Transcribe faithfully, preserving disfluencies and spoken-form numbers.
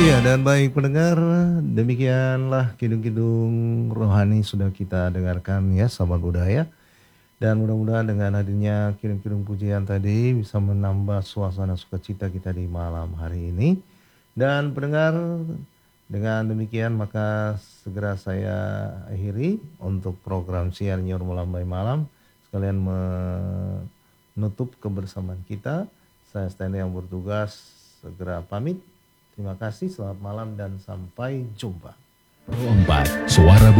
Ya, dan baik pendengar, demikianlah kidung-kidung rohani sudah kita dengarkan ya, sahabat budaya. Dan mudah-mudahan dengan hadirnya kidung-kidung pujian tadi bisa menambah suasana sukacita kita di malam hari ini. Dan pendengar, dengan demikian maka segera saya akhiri untuk program siar Nyor Melambai Malam. Sekalian menutup kebersamaan kita. Saya Stanley yang bertugas segera pamit. Terima kasih, selamat malam dan sampai jumpa. Empat Suara